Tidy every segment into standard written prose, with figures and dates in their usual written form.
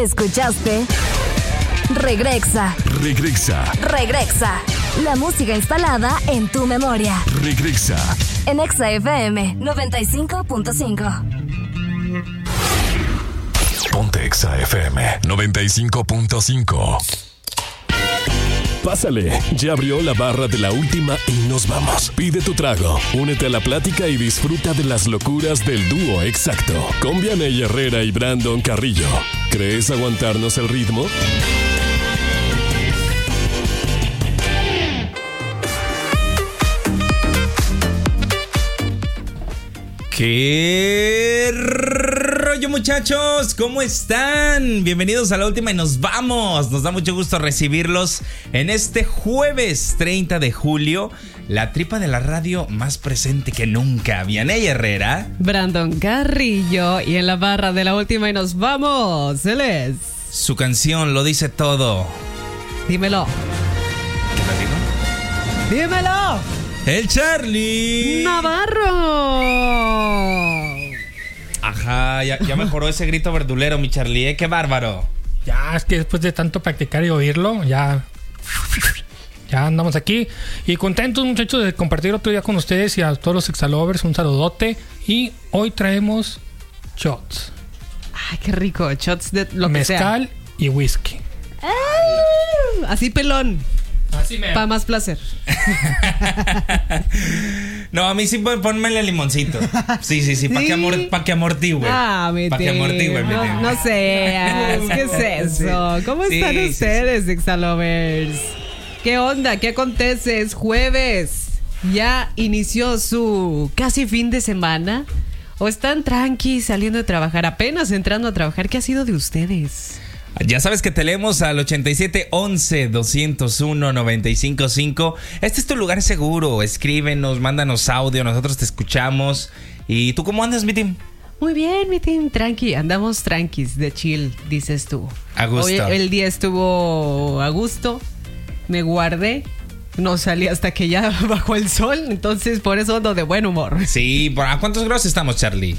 ¿Escuchaste? Regresa. La música instalada en tu memoria. Regresa. En Exa FM 95.5. Ponte Exa FM 95.5. Pásale, ya abrió la barra de la última y nos vamos. Pide tu trago, únete a la plática y disfruta de las locuras del dúo exacto. Con Vianey Herrera y Brandon Carrillo. ¿Crees aguantarnos el ritmo? ¿Qué rollo, muchachos? ¿Cómo están? Bienvenidos a la última y nos vamos. Nos da mucho gusto recibirlos en este jueves 30 de julio. La tripa de la radio más presente que nunca. Vianey Herrera, Brandon Carrillo y en la barra de la última y nos vamos. Él es... Su canción lo dice todo. Dímelo. ¿Qué lo digo? ¡Dímelo! El Charlie Navarro. Ajá, ya mejoró ese grito verdulero, mi Charlie, ¿eh? ¡Qué bárbaro! Ya, es que después de tanto practicar y oírlo, ya andamos aquí. Y contentos, muchachos, de compartir otro día con ustedes y a todos los Exalovers. Un saludote. Y hoy traemos shots. Ay, qué rico. Shots de lo que sea. Mezcal y whisky. Así pelón. Así me... Para más placer. No, a mí sí ponme el limoncito. Sí, para que amortigüe. Para que amortigüe. No seas. ¿Qué es eso? ¿Cómo están ustedes, Exalovers? ¿Qué onda? ¿Qué acontece? Es jueves. ¿Ya inició su casi fin de semana? ¿O están tranqui saliendo de trabajar? Apenas entrando a trabajar. ¿Qué ha sido de ustedes? Ya sabes que te leemos al 8711-201-955. Este es tu lugar seguro. Escríbenos, mándanos audio, nosotros te escuchamos. ¿Y tú cómo andas, mi team? Muy bien, mi team, tranqui. Andamos tranquis, de chill, dices tú. A gusto. Hoy el día estuvo a gusto. Me guardé. No salí hasta que ya bajó el sol. Entonces, por eso ando de buen humor. Sí, ¿a cuántos grados estamos, Charlie?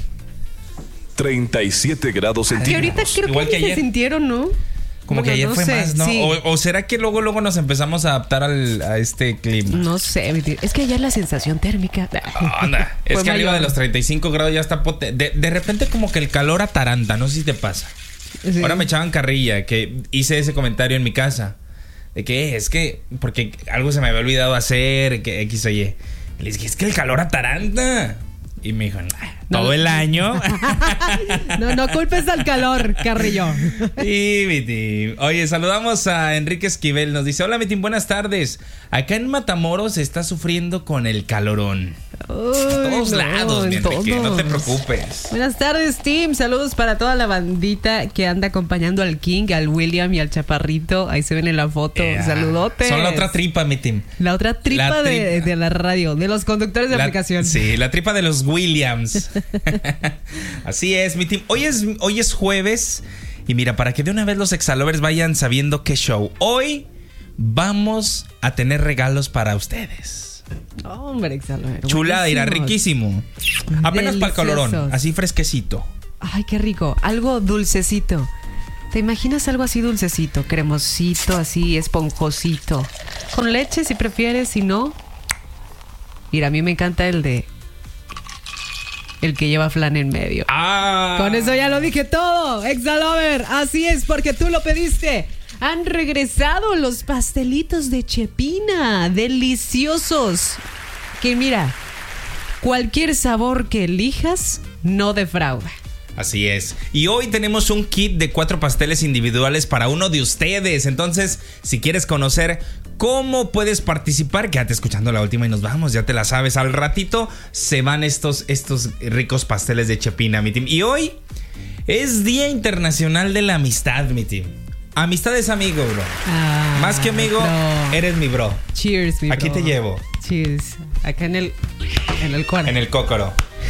37 grados centígrados. Que ahorita creo Igual que ayer. Se sintieron, ¿no? Como que ayer no fue sé, más, ¿no? Sí. ¿O será que luego nos empezamos a adaptar a este clima? No sé, es que ayer la sensación térmica. Anda, es que arriba de los 35 grados ya está de repente como que el calor ataranta, no sé si te pasa. Sí. Ahora me echaban carrilla que hice ese comentario en mi casa. De que es que, porque algo se me había olvidado hacer, que X o Y. Y les dije, es que el calor ataranta. Y me dijo, todo el año. No culpes al calor, Carrillo. Y mi team. Oye, saludamos a Enrique Esquivel. Nos dice, hola mi team, buenas tardes. Acá en Matamoros se está sufriendo con el calorón. Uy, A todos lados, mi Enrique, no te preocupes. Buenas tardes, team. Saludos para toda la bandita que anda acompañando al King, al William y al Chaparrito. Ahí se ven en la foto. Saludotes. Son la otra tripa, mi team. La otra tripa de la radio, de los conductores de aplicación. Sí, la tripa de los Williams. Así es, mi team. Hoy es jueves. Y mira, para que de una vez los Exalovers vayan sabiendo qué show. Hoy vamos a tener regalos para ustedes. Hombre, Exalover. Chulada, irá riquísimo. Apenas para el calorón, Deliciosos. así fresquecito. Ay, qué rico. Algo dulcecito. ¿Te imaginas algo así dulcecito? Cremosito, así esponjosito. Con leche si prefieres, si no. Mira, a mí me encanta el que lleva flan en medio. Con eso ya lo dije todo, Exalover. Así es, porque tú lo pediste. Han regresado los pastelitos de Chepina, deliciosos. Que mira, cualquier sabor que elijas no defrauda. Así es. Y hoy tenemos un kit de 4 pasteles individuales para uno de ustedes. Entonces, si quieres conocer cómo puedes participar, quédate escuchando la última y nos vamos. Ya te la sabes. Al ratito se van estos ricos pasteles de Chepina, mi team. Y hoy es Día Internacional de la Amistad, mi team. Amistad es amigo, bro. Más que amigo, eres mi bro. Cheers, mi bro. Aquí te llevo. Cheers. Acá en el cuarto. En el cócoro.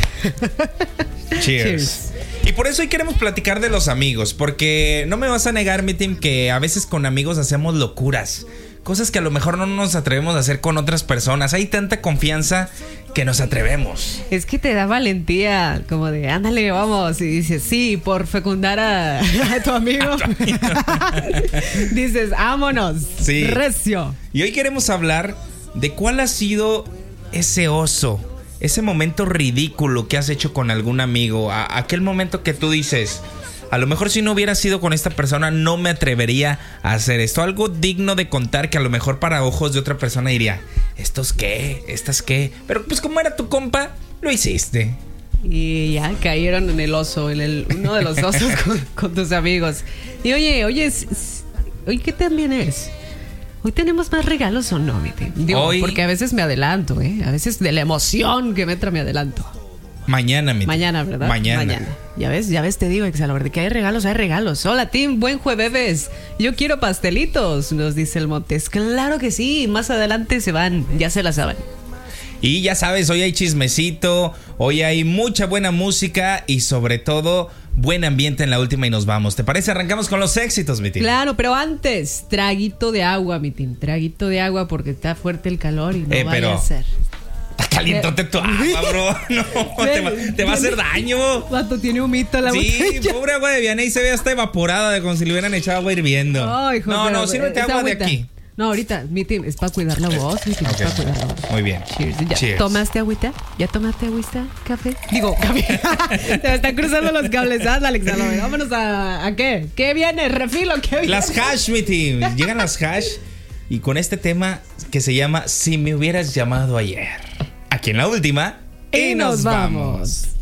Cheers. Y por eso hoy queremos platicar de los amigos. Porque no me vas a negar, mi team, que a veces con amigos hacemos locuras. cosas que a lo mejor no nos atrevemos a hacer con otras personas. Hay tanta confianza que nos atrevemos. Es que te da valentía, como de, ándale, vamos. Y dices, sí, por fecundar a tu amigo. Dices, vámonos. Sí. Recio. Y hoy queremos hablar de cuál ha sido ese oso, ese momento ridículo que has hecho con algún amigo. Aquel momento que tú dices, a lo mejor si no hubiera sido con esta persona no me atrevería a hacer esto. Algo digno de contar que a lo mejor para ojos de otra persona diría, ¿estos qué? ¿Estas qué? Pero pues como era tu compa, lo hiciste. Y ya cayeron en el oso, uno de los osos con tus amigos. Y oye, ¿qué también es? ¿Hoy tenemos más regalos o no, mi tío? Digo, hoy, porque a veces me adelanto, ¿eh? A veces de la emoción que me entra me adelanto. Mañana, Mañana, ¿verdad? Mañana. Ya ves, te digo, Exalor, de que hay regalos. Hola, team, buen jueves. Yo quiero pastelitos, nos dice el Montes. Claro que sí, más adelante se van, ya se la saben. Y ya sabes, hoy hay chismecito, hoy hay mucha buena música y sobre todo buen ambiente en la última y nos vamos. ¿Te parece? Arrancamos con los éxitos, mi team. Claro, pero antes, traguito de agua, mi team. Traguito de agua porque está fuerte el calor y no vaya a ser. Está calientote tu agua, bro. No, te va a hacer daño. Vato, tiene humito la botella. Sí, pobre agua de Vianney se ve hasta evaporada de como si le hubieran echado agua hirviendo. Ay, joder, no, sírvete agua de aquí. No, ahorita, mi team, es para cuidar la voz, mi team, Okay. es para cuidar la voz. Muy bien. Cheers. Cheers. ¿Tomaste agüita? ¿Ya tomaste agüita? ¿Café? Digo, café. Te están cruzando los cables. Ándale, Alex. Vámonos a qué. ¿Qué viene? ¿Refilo? ¿Qué viene? Las hash, mi team. Llegan las hash y con este tema que se llama Si me hubieras llamado ayer. Aquí en la última y nos vamos.